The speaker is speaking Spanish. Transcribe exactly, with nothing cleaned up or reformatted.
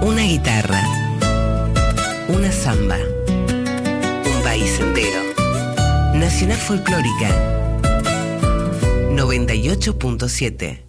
Una guitarra, una samba, un país entero. Nacional Folclórica noventa y ocho punto siete.